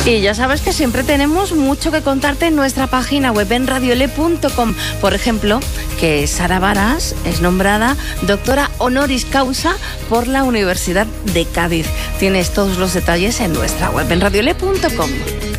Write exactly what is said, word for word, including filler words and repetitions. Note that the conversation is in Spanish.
Y ya sabes que siempre tenemos mucho que contarte en nuestra página web en radiole punto com. Por ejemplo, que Sara Varas es nombrada doctora honoris causa por la Universidad de Cádiz. Tienes todos los detalles en nuestra web en radiole punto com.